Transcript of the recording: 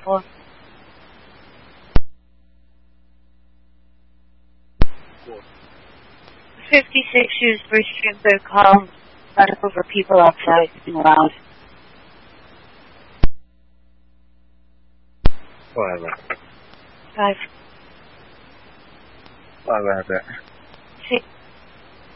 4. 56 use restrict their call over people outside and loud. Whatever. 5. Whatever. 6.